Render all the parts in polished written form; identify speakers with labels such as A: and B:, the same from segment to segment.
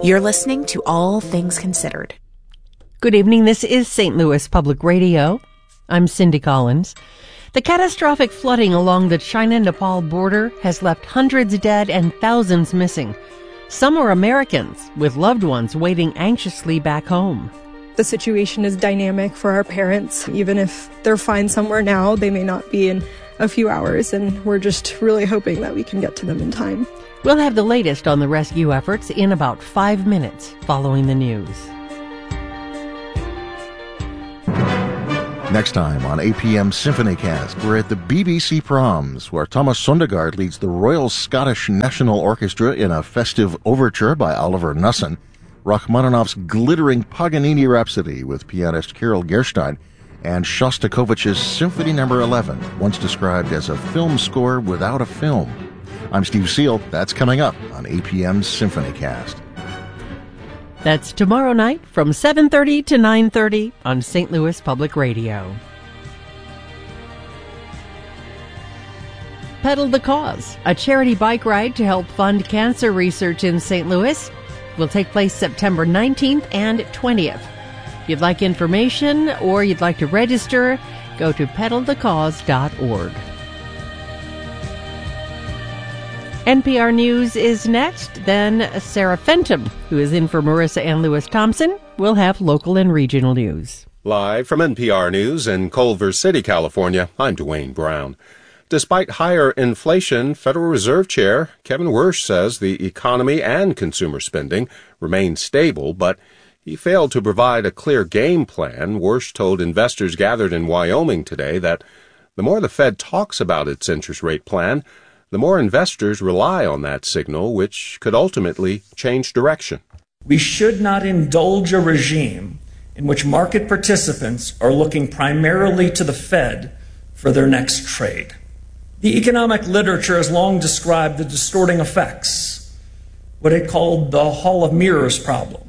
A: You're listening to All Things Considered.
B: Good evening. This is St. Louis Public Radio. I'm Cindy Collins. The catastrophic flooding along the China-Nepal border has left hundreds dead and thousands missing. Some are Americans, with loved ones waiting anxiously back home.
C: The situation is dynamic for our parents. Even if they're fine somewhere now, they may not be in a few hours, and we're just really hoping that we can get to them in time.
B: We'll have the latest on the rescue efforts in about 5 minutes following the news.
D: Next time on APM Symphonycast, we're at the BBC Proms, where Thomas Sondergaard leads the Royal Scottish National Orchestra in a festive overture by Oliver Knussen, Rachmaninoff's glittering Paganini Rhapsody with pianist Carol Gerstein, and Shostakovich's Symphony No. 11, once described as a film score without a film. I'm Steve Seal. That's coming up on APM Symphonycast.
B: That's tomorrow night from 7:30 to 9:30 on St. Louis Public Radio. Pedal the Cause, a charity bike ride to help fund cancer research in St. Louis, will take place September 19th and 20th. If you'd like information or you'd like to register, go to pedalthecause.org. NPR News is next. Then Sarah Fenton, who is in for Marissa Ann Lewis-Thompson, will have local and regional news.
E: Live from NPR News in Culver City, California, I'm Dwayne Brown. Despite higher inflation, Federal Reserve Chair Kevin Warsh says the economy and consumer spending remain stable, but he failed to provide a clear game plan. Warsh told investors gathered in Wyoming today that the more the Fed talks about its interest rate plan, the more investors rely on that signal, which could ultimately change direction.
F: We should not indulge a regime in which market participants are looking primarily to the Fed for their next trade. The economic literature has long described the distorting effects, what it called the Hall of Mirrors problem.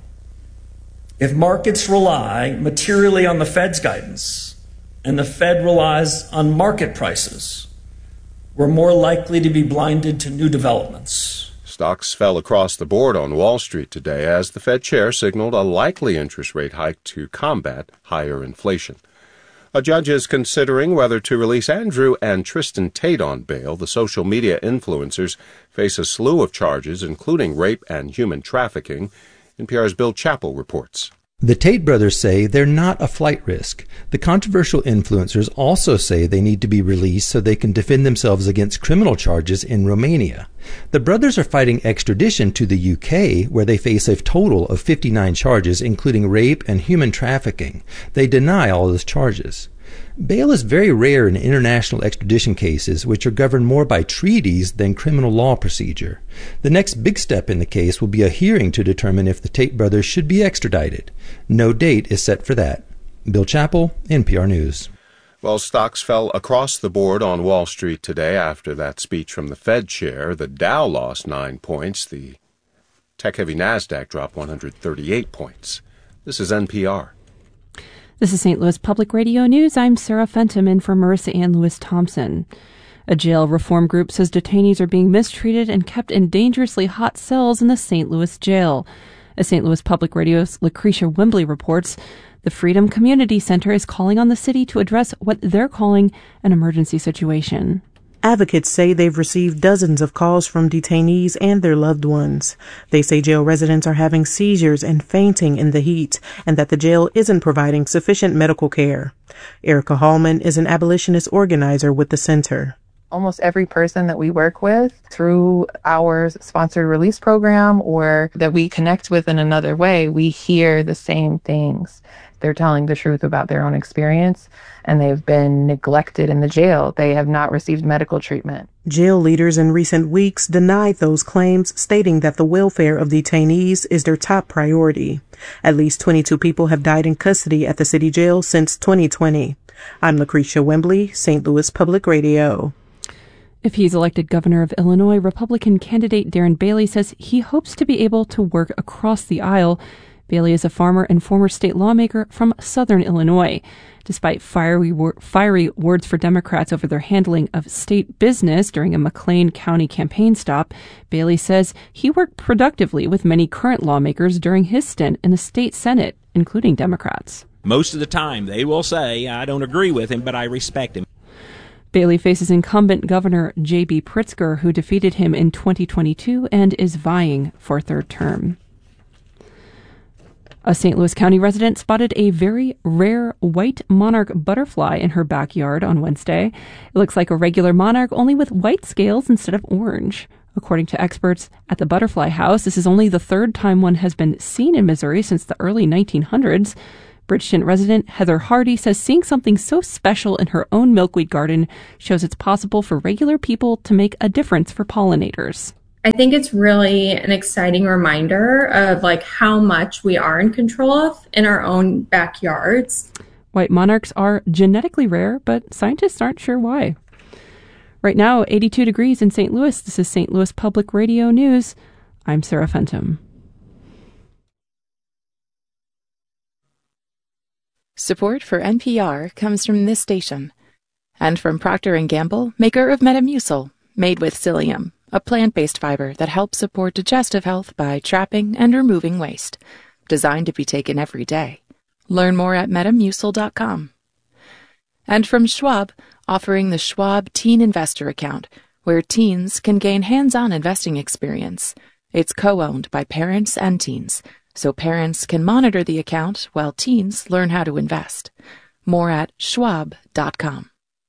F: If markets rely materially on the Fed's guidance and the Fed relies on market prices, we're more likely to be blinded to new developments.
E: Stocks fell across the board on Wall Street today as the Fed chair signaled a likely interest rate hike to combat higher inflation. A judge is considering whether to release Andrew and Tristan Tate on bail. The social media influencers face a slew of charges, including rape and human trafficking. NPR's Bill Chappell reports.
G: The Tate brothers say they're not a flight risk. The controversial influencers also say they need to be released so they can defend themselves against criminal charges in Romania. The brothers are fighting extradition to the UK, where they face a total of 59 charges, including rape and human trafficking. They deny all those charges. Bail is very rare in international extradition cases, which are governed more by treaties than criminal law procedure. The next big step in the case will be a hearing to determine if the Tate brothers should be extradited. No date is set for that. Bill Chappell, NPR News.
E: Well, stocks fell across the board on Wall Street today after that speech from the Fed chair. The Dow lost 9 points. The tech-heavy NASDAQ dropped 138 points. This is NPR.
H: This is St. Louis Public Radio News. I'm Sarah Fenton in for Marissa Ann Lewis-Thompson. A jail reform group says detainees are being mistreated and kept in dangerously hot cells in the St. Louis jail. As St. Louis Public Radio's Lucretia Wembley reports, the Freedom Community Center is calling on the city to address what they're calling an emergency situation.
I: Advocates say they've received dozens of calls from detainees and their loved ones. They say jail residents are having seizures and fainting in the heat, and that the jail isn't providing sufficient medical care. Erica Hallman is an abolitionist organizer with the center.
J: Almost every person that we work with through our sponsored release program or that we connect with in another way, we hear the same things. They're telling the truth about their own experience, and they've been neglected in the jail. They have not received medical treatment.
I: Jail leaders in recent weeks denied those claims, stating that the welfare of detainees is their top priority. At least 22 people have died in custody at the city jail since 2020. I'm Lucretia Wembley, St. Louis Public Radio.
H: If he's elected governor of Illinois, Republican candidate Darren Bailey says he hopes to be able to work across the aisle Bailey is a farmer and former state lawmaker from southern Illinois. Despite fiery words for Democrats over their handling of state business during a McLean County campaign stop, Bailey says he worked productively with many current lawmakers during his stint in the state Senate, including Democrats.
K: Most of the time, they will say, I don't agree with him, but I respect him.
H: Bailey faces incumbent Governor J.B. Pritzker, who defeated him in 2022 and is vying for a third term. A St. Louis County resident spotted a very rare white monarch butterfly in her backyard on Wednesday. It looks like a regular monarch, only with white scales instead of orange. According to experts at the Butterfly House, this is only the third time one has been seen in Missouri since the early 1900s. Bridgeton resident Heather Hardy says seeing something so special in her own milkweed garden shows it's possible for regular people to make a difference for pollinators.
L: I think it's really an exciting reminder of how much we are in control of in our own backyards.
H: White monarchs are genetically rare, but scientists aren't sure why. Right now, 82 degrees in St. Louis. This is St. Louis Public Radio News. I'm Sarah Fenton.
A: Support for NPR comes from this station and from Procter & Gamble, maker of Metamucil, made with psyllium, a plant-based fiber that helps support digestive health by trapping and removing waste. Designed to be taken every day. Learn more at metamucil.com. And from Schwab, offering the Schwab Teen Investor Account, where teens can gain hands-on investing experience. It's co-owned by parents and teens, so parents can monitor the account while teens learn how to invest. More at schwab.com.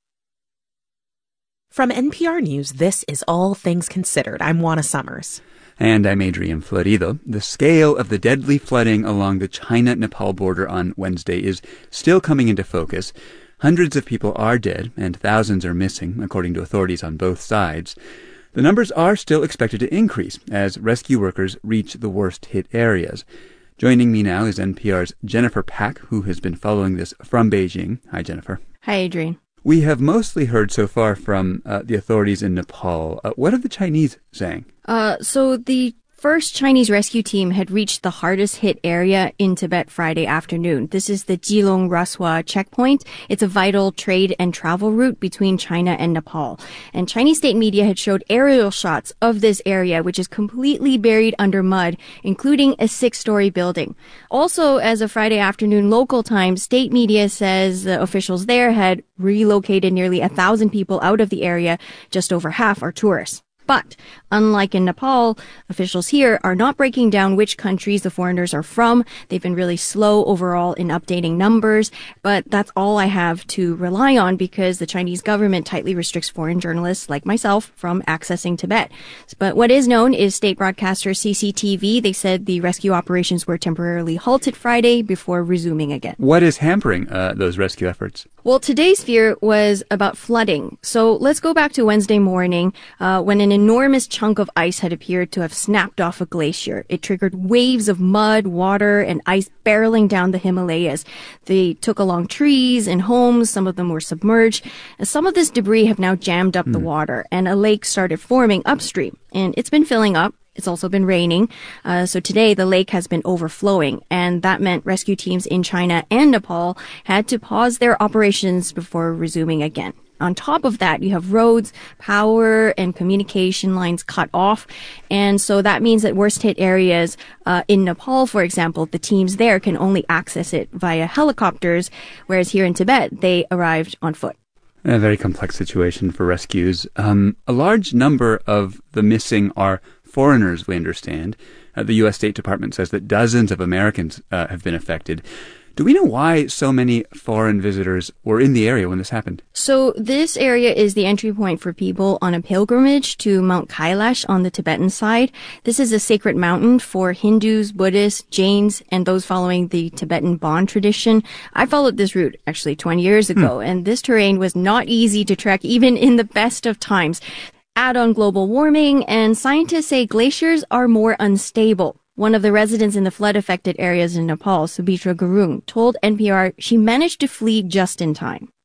M: From NPR News, this is All Things Considered. I'm Juana Summers.
N: And I'm Adrian Florido. The scale of the deadly flooding along the China-Nepal border on Wednesday is still coming into focus. Hundreds of people are dead and thousands are missing, according to authorities on both sides. The numbers are still expected to increase as rescue workers reach the worst-hit areas. Joining me now is NPR's Jennifer Pack, who has been following this from Beijing. Hi, Jennifer.
O: Hi, Adrian.
N: We have mostly heard so far from the authorities in Nepal. What are the Chinese saying?
O: So the first Chinese rescue team had reached the hardest hit area in Tibet Friday afternoon. This is the Jilong Raswa checkpoint. It's a vital trade and travel route between China and Nepal. And Chinese state media had showed aerial shots of this area, which is completely buried under mud, including a 6-story building. Also, as of Friday afternoon local time, state media says the officials there had relocated nearly 1,000 people out of the area. Just over half are tourists. But unlike in Nepal, officials here are not breaking down which countries the foreigners are from. They've been really slow overall in updating numbers, but that's all I have to rely on because the Chinese government tightly restricts foreign journalists like myself from accessing Tibet. But what is known is state broadcaster CCTV. They said the rescue operations were temporarily halted Friday before resuming again.
N: What is hampering those rescue efforts?
O: Well, today's fear was about flooding. So let's go back to Wednesday morning when an enormous chunk of ice had appeared to have snapped off a glacier. It triggered waves of mud, water, and ice barreling down the Himalayas. They took along trees and homes. Some of them were submerged. And some of this debris have now jammed up the water, and a lake started forming upstream. And it's been filling up. It's also been raining. So today the lake has been overflowing, and that meant rescue teams in China and Nepal had to pause their operations before resuming again. On top of that, you have roads, power, and communication lines cut off. And so that means that worst hit areas in Nepal, for example, the teams there can only access it via helicopters, whereas here in Tibet, they arrived on foot.
N: A very complex situation for rescues. A large number of the missing are foreigners, we understand. The U.S. State Department says that dozens of Americans have been affected. Do we know why so many foreign visitors were in the area when this happened?
O: So this area is the entry point for people on a pilgrimage to Mount Kailash on the Tibetan side. This is a sacred mountain for Hindus, Buddhists, Jains, and those following the Tibetan Bon tradition. I followed this route actually 20 years ago, and this terrain was not easy to trek even in the best of times. Add on global warming, and scientists say glaciers are more unstable. One of the residents in the flood-affected areas in Nepal, Subhitra Gurung, told NPR she managed to flee just in time.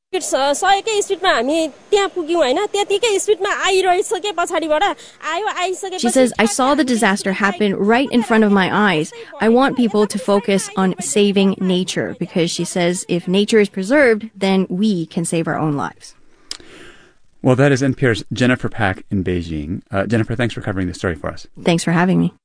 P: She says, I
O: saw the disaster happen right in front of my eyes. I want people to focus on saving nature because she says if nature is preserved, then we can save our own lives.
N: Well, that is NPR's Jennifer Pack in Beijing. Jennifer, thanks for covering this story for us.
O: Thanks for having me.